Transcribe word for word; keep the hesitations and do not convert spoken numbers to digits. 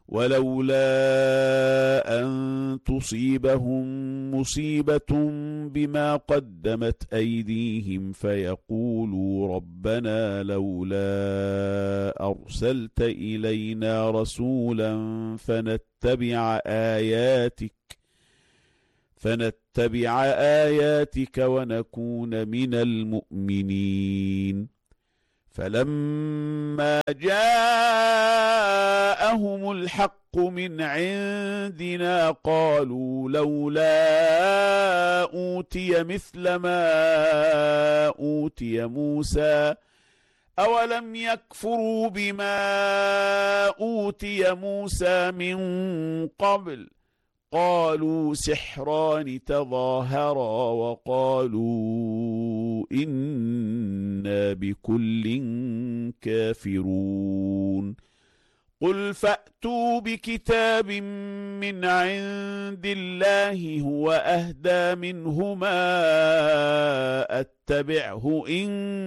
ولولا أن تصيبهم مصيبة بما قدمت أيديهم فيقولوا ربنا لولا أرسلت إلينا رسولا فنتبع آياتك فنتبع آياتك ونكون من المؤمنين. فلما جاءهم الحق من عندنا قالوا لولا أوتي مثل ما أوتي موسى أولم يكفروا بما أوتي موسى من قبل قالوا سحران تظاهرا وقالوا إنا بكل كافرون. قل فأتوا بكتاب من عند الله هو أهدى منهما أتبعه إن